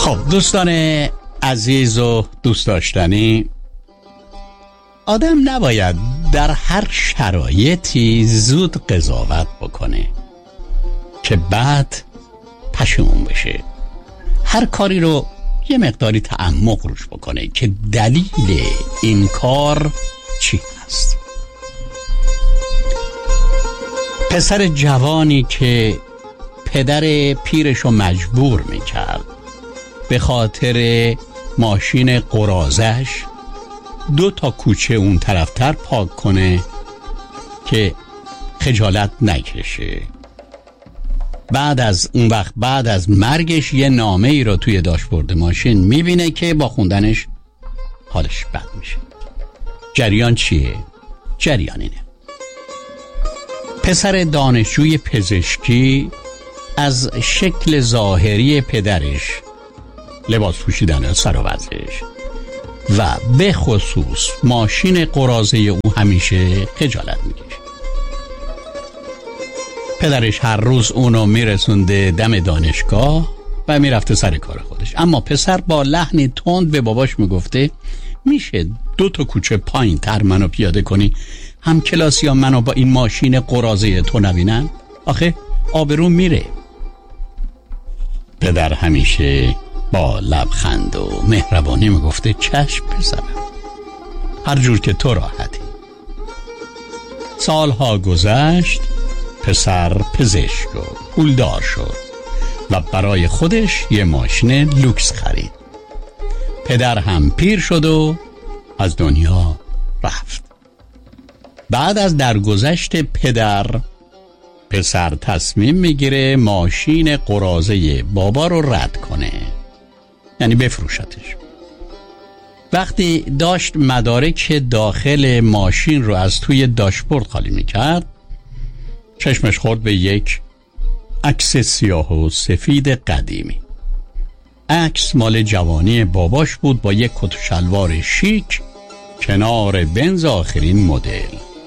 خب دوستان عزیز و دوست داشتنی، آدم نباید در هر شرایطی زود قضاوت بکنه که بعد پشیمون بشه. هر کاری رو یه مقداری تعمق روش بکنه که دلیل این کار چی هست. پسر جوانی که پدر پیرش رو مجبور میکرد به خاطر ماشین قراضش 2 کوچه اون طرفتر پاک کنه که خجالت نکشه، بعد از اون وقت بعد از مرگش یه نامه ای رو توی داشبورد ماشین میبینه که با خوندنش حالش بد میشه. جریان چیه؟ جریان اینه: پسر دانشجوی پزشکی از شکل ظاهری پدرش، لباس پوشیدن سر و وضعش و به خصوص ماشین قراضه او همیشه خجالت میکشه. پدرش هر روز اونو میرسونده دم دانشگاه و میرفته سر کار خودش، اما پسر با لحنی تند به باباش میگفته میشه 2 کوچه پایین تر منو پیاده کنی، هم کلاسی ها منو با این ماشین قراضه تو نبینن؟ آخه آبرو میره. پدر همیشه با لبخند و مهربانی میگفته چشم پسرم، هر جور که تو راحتی. سالها گذشت، پسر پزشک و پولدار شد و برای خودش یه ماشین لوکس خرید. پدر هم پیر شد و از دنیا رفت. بعد از درگذشت پدر، پسر تصمیم میگیره ماشین قراضه بابا رو رد کنه، یعنی بفروشتش. وقتی داشت مدارک داخل ماشین رو از توی داشبورد خالی میکرد، چشمش خورد به یک عکس سیاه و سفید قدیمی. عکس مال جوانی باباش بود با یک کت و شلوار شیک کنار بنز آخرین مدل.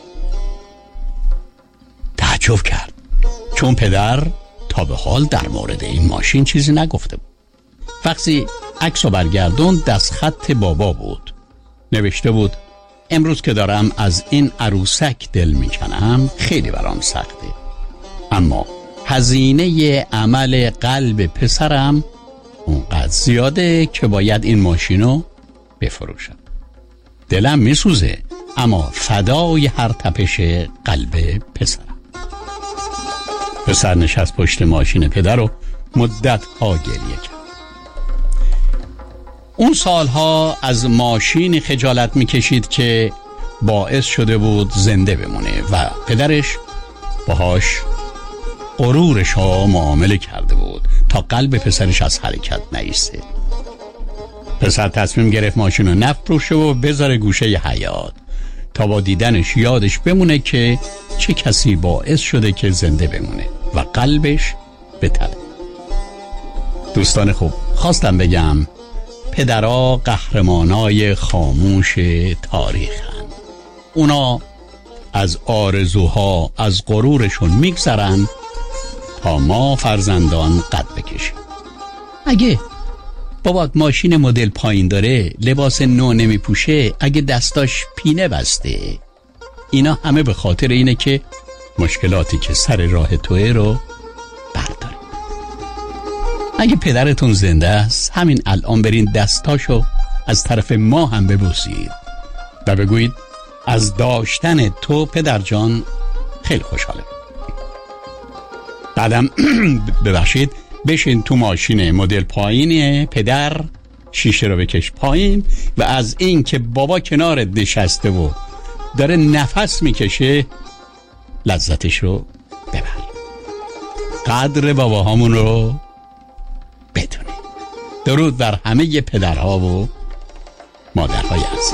تعجب کرد چون پدر تا به حال در مورد این ماشین چیزی نگفته بود. وقتی عکس رو برگردون دست خط بابا بود. نوشته بود امروز که دارم از این عروسک دل میکنم خیلی برام سخته، اما هزینه عمل قلب پسرم اونقدر زیاده که باید این ماشینو بفروشم. دلم میسوزه اما فدای هر تپش قلب پسرم. پسر نشست پشت ماشین پدر و مدت ها گریه کرد. اون سالها از ماشین خجالت میکشید که باعث شده بود زنده بمونه و پدرش باهاش غرورش ها معامله کرده بود تا قلب پسرش از حرکت نایسته. پسر تصمیم گرفت ماشین رو نفروشه و بذاره گوشه حیاط تا با دیدنش یادش بمونه که چه کسی باعث شده که زنده بمونه و قلبش بتله. دوستان خوب، خواستم بگم پدرها قهرمانای خاموش تاریخن. اونا از آرزوها، از غرورشون میگذرن تا ما فرزندان قد بکشیم. اگه بابات ماشین مدل پایین داره، لباس نو نمیپوشه، اگه دستاش پینه بسته، اینا همه به خاطر اینه که مشکلاتی که سر راه توه رو برداره. اگه پدرتون زنده است، همین الان برین دستاشو از طرف ما هم ببوسید و بگویید از داشتن تو پدر جان خیلی خوشحاله. بعدم ببخشید بشین تو ماشین مدل پایینه پدر، شیشه رو بکش پایین و از این که بابا کنارت نشسته و داره نفس میکشه لذتش رو ببر. قدر باباهامون رو بدونی. درود بر همه پدرها و مادرهای عزیز.